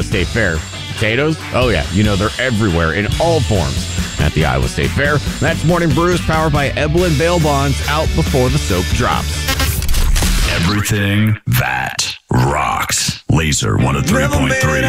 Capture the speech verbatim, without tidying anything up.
State Fair. Potatoes? Oh, yeah. You know, they're everywhere in all forms at the Iowa State Fair. That's Morning Brews, powered by Eblin Bail Bonds, out before the soap drops. Everything that rocks. Laser one oh three point three.